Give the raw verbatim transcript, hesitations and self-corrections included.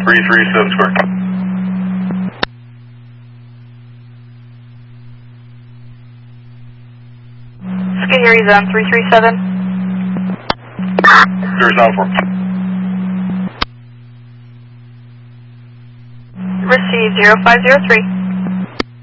three three seven square. Skid Harry Zone three three seven. zero seven four. Receive zero five zero three.